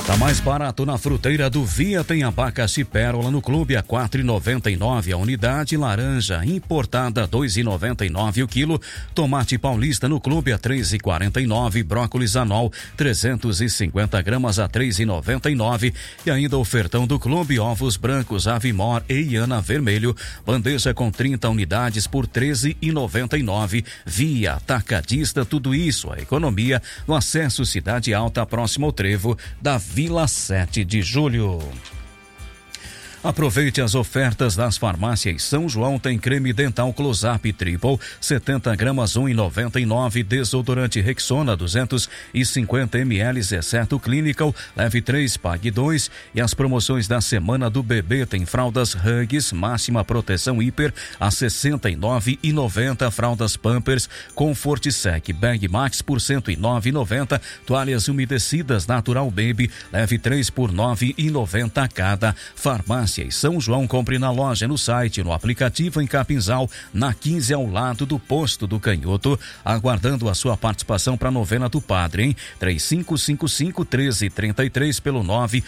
Tá mais barato na fruteira do Via, tem abacaxi pérola no clube a 4,99 a unidade, laranja importada 2,99 o quilo, tomate paulista no clube a 3,49, brócolis anol 350 gramas a 3,99 e ainda ofertão do clube, ovos brancos Avimor e Iana vermelho, bandeja com 30 unidades por 13,99. Via Atacadista, tudo isso, a economia no acesso Cidade Alta, próximo ao trevo da Vila 7 de Julho. Aproveite as ofertas das farmácias São João. Tem creme dental Close-Up Triple 70 gramas 1,99, desodorante Rexona 250 ml exceto Clinical, leve 3, pague 2. E as promoções da semana do bebê tem fraldas Huggies máxima proteção hiper a 69,90, fraldas Pampers Comfort Sec Bag Max por 109,90, toalhas umedecidas Natural Baby, leve 3 por 9,90 cada. Farmácia São João, compre na loja, no site, no aplicativo em Capinzal, na 15 ao lado do posto do Canhoto, aguardando a sua participação para a novena do Padre, hein? 3555-1333 pelo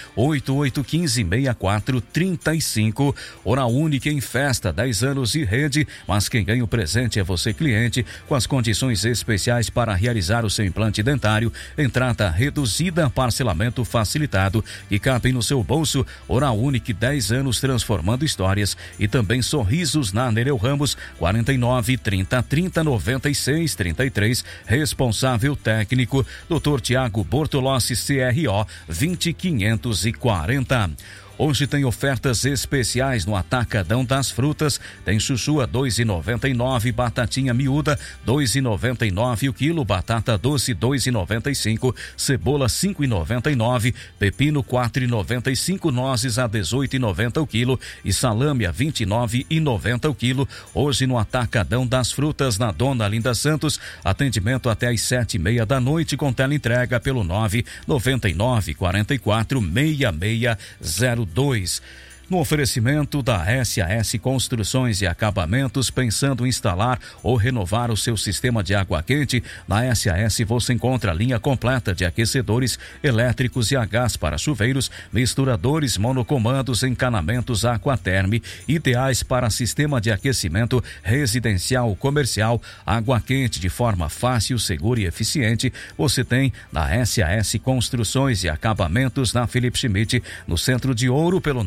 988156435. Hora única em festa, 10 anos de rede, mas quem ganha o presente é você, cliente, com as condições especiais para realizar o seu implante dentário, entrada reduzida, parcelamento facilitado que cabe no seu bolso. Hora única, 10 anos transformando histórias, e também sorrisos na Nereu Ramos 49 30 30 96 33. Responsável técnico Dr. Tiago Bortolossi, CRO 20540. Hoje tem ofertas especiais no Atacadão das Frutas. Tem chuchu a 2,99, batatinha miúda 2,99 o quilo, batata doce 2,95, cebola 5,99, pepino 4,95, nozes a 18,90 o quilo e salame a 29,90 o quilo. Hoje no Atacadão das Frutas, na Dona Linda Santos, atendimento até às 7:30 da noite com teleentrega pelo 999 44 6602. No oferecimento da SAS Construções e Acabamentos, pensando em instalar ou renovar o seu sistema de água quente, na SAS você encontra a linha completa de aquecedores elétricos e a gás para chuveiros, misturadores, monocomandos, encanamentos Aquaterme, ideais para sistema de aquecimento residencial, comercial, água quente de forma fácil, segura e eficiente. Você tem na SAS Construções e Acabamentos, na Felipe Schmidt, no centro de Ouro, pelo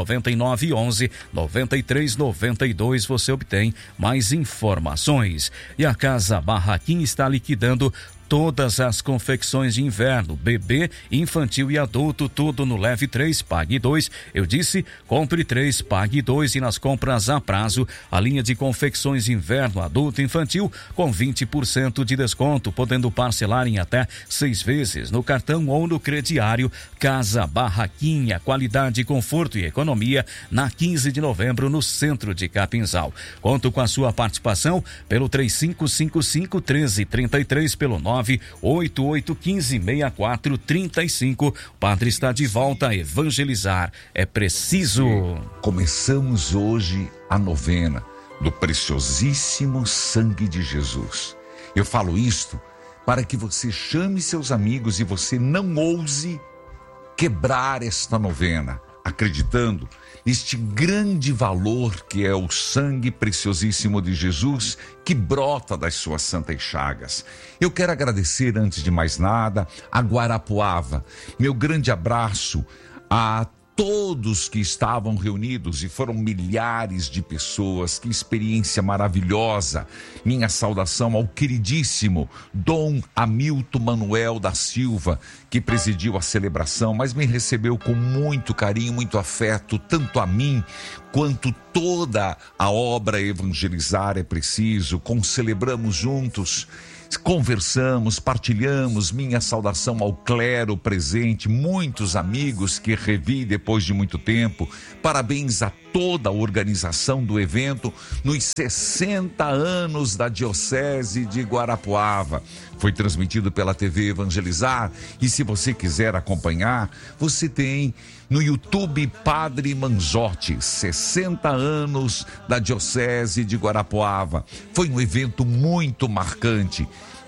99911-9392. Você obtém mais informações. E a Casa Barraquinha está liquidando todas as confecções de inverno, bebê, infantil e adulto, tudo no leve 3, pague 2. Eu disse, compre 3, pague 2. E nas compras a prazo, a linha de confecções de inverno, adulto e infantil com 20% de desconto, podendo parcelar em até 6 vezes no cartão ou no crediário. Casa Barraquinha, qualidade, conforto e economia, na 15 de novembro, no centro de Capinzal. Conto com a sua participação pelo 3555-1333, pelo 988156435. O Padre está de volta a evangelizar. É preciso. Começamos hoje a novena do preciosíssimo sangue de Jesus. Eu falo isto para que você chame seus amigos e você não ouse quebrar esta novena, acreditando neste grande valor que é o sangue preciosíssimo de Jesus que brota das suas santas chagas. Eu quero agradecer, antes de mais nada, a Guarapuava. Meu grande abraço a todos que estavam reunidos, e foram milhares de pessoas. Que experiência maravilhosa. Minha saudação ao queridíssimo Dom Hamilton Manuel da Silva, que presidiu a celebração, mas me recebeu com muito carinho, muito afeto, tanto a mim quanto toda a obra Evangelizar é Preciso. Concelebramos juntos, conversamos, partilhamos. Minha saudação ao clero presente, muitos amigos que revi depois de muito tempo. Parabéns a toda a organização do evento nos 60 anos da Diocese de Guarapuava. Foi transmitido pela TV Evangelizar, e se você quiser acompanhar, você tem no YouTube Padre Manzotti, 60 anos da Diocese de Guarapuava. Foi um evento muito marcante.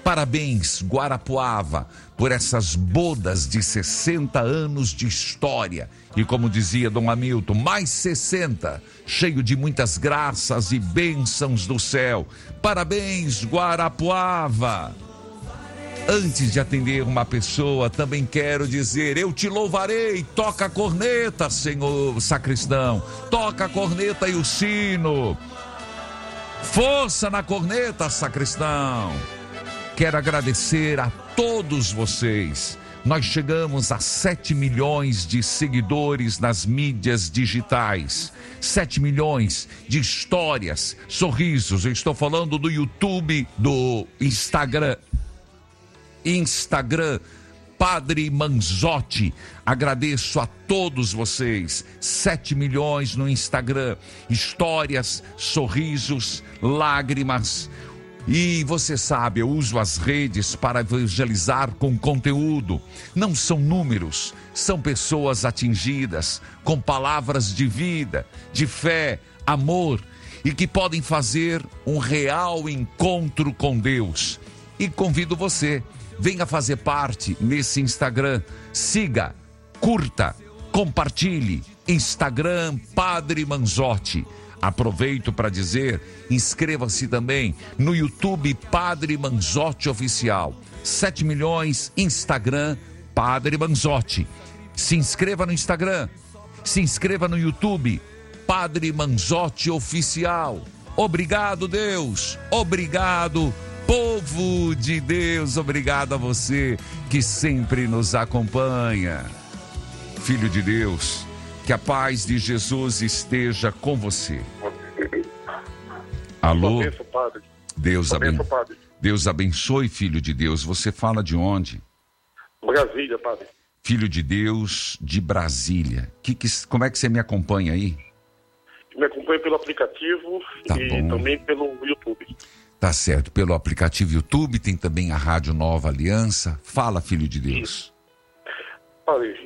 Parabéns, Guarapuava, por essas bodas de 60 anos de história. E como dizia Dom Hamilton, mais 60, cheio de muitas graças e bênçãos do céu. Parabéns, Guarapuava. Antes de atender uma pessoa, também quero dizer, eu te louvarei. Toca a corneta, senhor sacristão. Toca a corneta e o sino. Força na corneta, sacristão. Quero agradecer a todos vocês. Nós chegamos a 7 milhões de seguidores nas mídias digitais. 7 milhões de histórias, sorrisos. Eu estou falando do YouTube, do Instagram. Padre Manzotti. Agradeço a todos vocês. 7 milhões no Instagram. Histórias, sorrisos, lágrimas. E você sabe, eu uso as redes para evangelizar com conteúdo. Não são números, são pessoas atingidas com palavras de vida, de fé, amor e que podem fazer um real encontro com Deus. E convido você, venha fazer parte nesse Instagram. Siga, curta, compartilhe. Instagram Padre Manzotti. Aproveito para dizer, inscreva-se também no YouTube Padre Manzotti Oficial. 7 milhões, Instagram Padre Manzotti. Se inscreva no Instagram, se inscreva no YouTube Padre Manzotti Oficial. Obrigado, Deus. Obrigado, povo de Deus. Obrigado a você que sempre nos acompanha. Filho de Deus, que a paz de Jesus esteja com você. Alô? Deus abençoe, filho de Deus. Você fala de onde? Brasília, padre. Filho de Deus de Brasília. Como é que você me acompanha aí? Me acompanha pelo aplicativo e também pelo YouTube. Tá certo, pelo aplicativo YouTube, tem também a Rádio Nova Aliança. Fala, filho de Deus. Padre,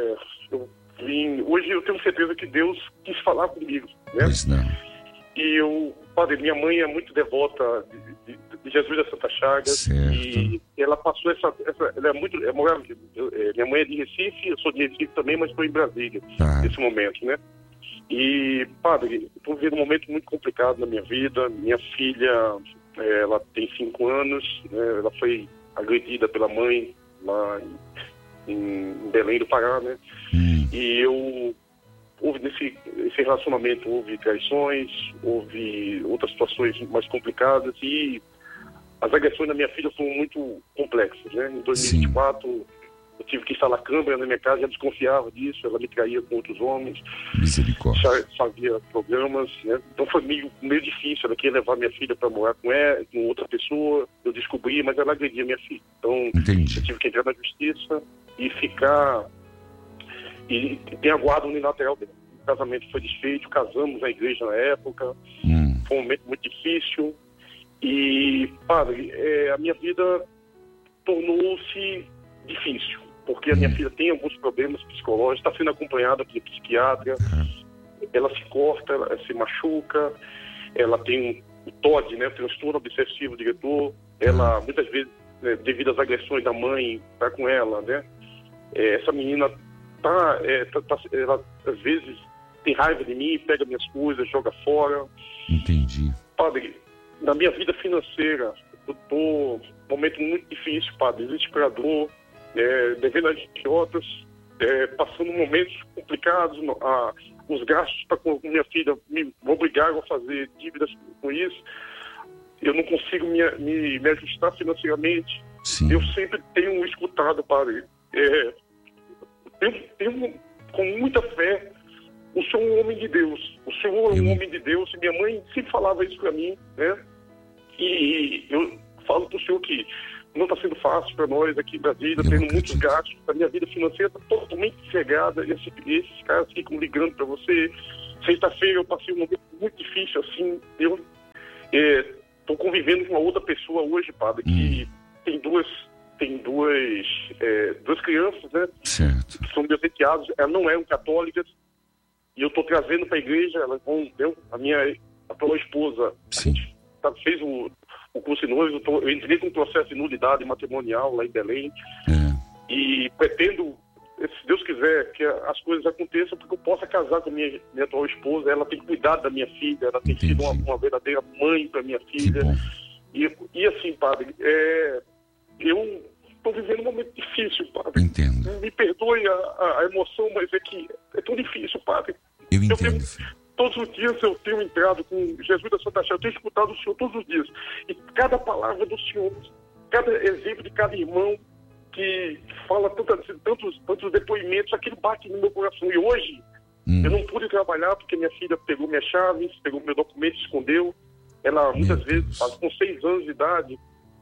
hoje eu tenho certeza que Deus quis falar comigo, né? Pois não. E padre, minha mãe é muito devota de Jesus da Santa Chagas. Certo. E ela passou ela é muito, minha mãe é de Recife, eu sou de Recife também, mas estou em Brasília, nesse momento, né? E, padre, estou vivendo um momento muito complicado na minha vida. Minha filha, ela tem 5 anos, né? Ela foi agredida pela mãe lá em Belém do Pará, né? E nesse relacionamento houve traições, houve outras situações mais complicadas e as agressões da minha filha foram muito complexas, né? Em 2024, eu tive que instalar câmera na minha casa, já desconfiava disso, ela me traía com outros homens. Misericórdia. Já fazia programas, né? Então foi meio difícil, ela queria levar minha filha para morar com outra pessoa, eu descobri, mas ela agredia minha filha. Então, entendi. Eu tive que entrar na justiça e ficar... E tem a guarda unilateral dela. O casamento foi desfeito, casamos na igreja na época. Foi um momento muito difícil. E, padre, a minha vida tornou-se difícil, porque a minha filha tem alguns problemas psicológicos, está sendo acompanhada por psiquiatra, ela se corta, ela se machuca, ela tem o TOD, né, transtorno obsessivo diretor, ela, muitas vezes, devido às agressões da mãe, está com ela, né? Essa menina ela às vezes tem raiva de mim, pega minhas coisas, joga fora. Entendi. Padre, na minha vida financeira, eu estou num momento muito difícil, padre, desesperador, devendo a idiotas, passando momentos complicados, os gastos com minha filha me obrigaram a fazer dívidas com isso. Eu não consigo me ajustar financeiramente. Sim. Eu sempre tenho escutado, padre, tenho com muita fé, o senhor é um homem de Deus. O senhor é um homem de Deus. E minha mãe sempre falava isso para mim, né? E eu falo para o senhor que não está sendo fácil para nós aqui em Brasília, tendo muitos gastos. A minha vida financeira está totalmente cegada. Esses caras ficam ligando para você. Sexta-feira eu passei um momento muito difícil, assim. Eu estou convivendo com uma outra pessoa hoje, padre, que tem duas crianças, né? Certo. Que são meus enteados. Elas não eram católicas. E eu estou trazendo para a igreja, elas vão, a minha atual esposa, sim, fez o o curso de noivo. Eu entrei com um processo de nulidade matrimonial lá em Belém. E pretendo, se Deus quiser, que as coisas aconteçam porque eu possa casar com minha atual esposa. Ela tem cuidado da minha filha, ela tem sido uma verdadeira mãe para minha filha. E assim, padre, eu estou vivendo um momento difícil, padre. Entendo. Me perdoe a emoção, mas é que é tão difícil, padre. Eu entendo. Todos os dias eu tenho entrado com Jesus da Santa Chaga, eu tenho escutado o Senhor todos os dias. E cada palavra do Senhor, cada exemplo de cada irmão que fala tantos depoimentos, aquilo bate no meu coração. E hoje eu não pude trabalhar porque minha filha pegou minhas chaves, pegou meu documento, escondeu. Ela muitas vezes, com 6 anos de idade,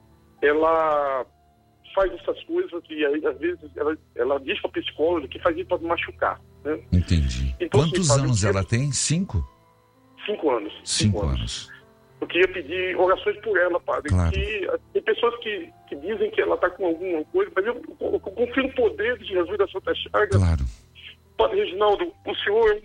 ela faz essas coisas e aí, às vezes ela diz para a psicóloga que faz isso para me machucar, né? Entendi. Então, quantos anos ela tem? 5? 5 anos. 5 anos. Eu queria pedir orações por ela, padre. Claro. Que tem pessoas que dizem que ela está com alguma coisa, mas eu confio no poder de Jesus da Santa Chaga. Claro. Padre Reginaldo, o senhor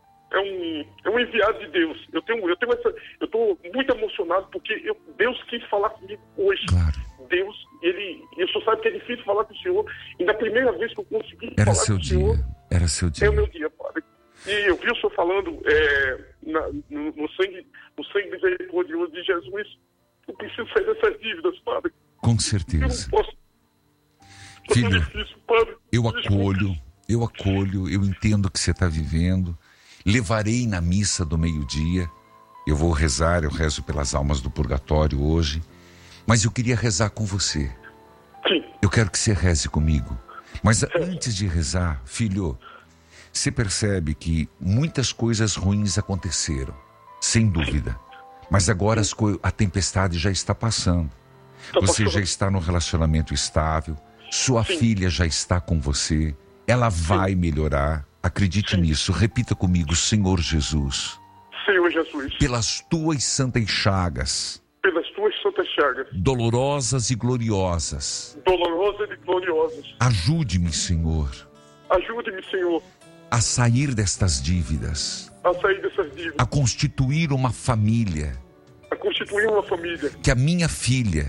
é um enviado de Deus. Eu estou muito emocionado porque Deus quis falar comigo hoje. Claro. Deus, o senhor sabe que é difícil falar com o senhor. E na primeira vez que eu consegui falar com o senhor... Era seu dia. É o meu dia, padre. E eu vi o senhor falando no sangue misericordioso de Jesus. Eu preciso sair dessas dívidas, padre. Com certeza. Eu não posso. Filho, difícil, padre. eu acolho, eu entendo o que você está vivendo. Levarei na missa do meio-dia. Eu vou rezar, eu rezo pelas almas do purgatório hoje. Mas eu queria rezar com você. Sim. Eu quero que você reze comigo. Mas antes de rezar, filho, você percebe que muitas coisas ruins aconteceram, sem dúvida. Mas agora a tempestade já está passando. Você já está num relacionamento estável. Sua filha já está com você. Ela vai melhorar. Acredite nisso. Repita comigo, Senhor Jesus. Senhor Jesus. Pelas tuas santas chagas. Pelas tuas santas chagas. Dolorosas e gloriosas. Dolorosas e gloriosas. Ajude-me, Senhor. Ajude-me, Senhor. A sair destas dívidas. A sair dessas dívidas. A constituir uma família. A constituir uma família. Que a minha filha.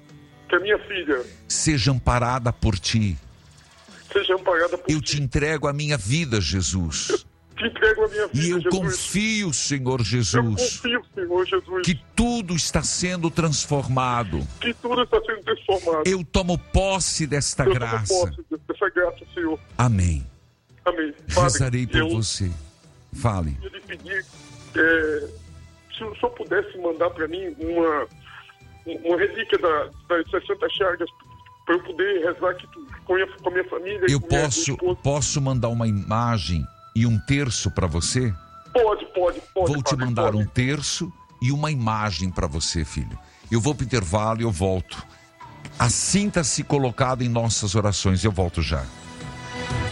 Seja amparada por ti. Seja amparada por ti. Eu te entrego a minha vida, Jesus. Te entrego a minha vida, e eu Jesus. confio, Senhor Jesus. Eu confio, Senhor Jesus. Que tudo está sendo transformado. Que tudo está sendo transformado. Eu tomo posse desta graça. Eu tomo posse dessa graça, Senhor. Amém. Amém. Rezarei por você. Fale. Eu lhe pedir, se o senhor pudesse mandar para mim uma relíquia das Santas Chagas, para eu poder rezar aqui com a minha família. Eu posso mandar uma imagem e um terço para você? Pode. Vou te mandar um terço e uma imagem para você, filho. Eu vou para o intervalo e eu volto. Sinta-se colocado em nossas orações, eu volto já.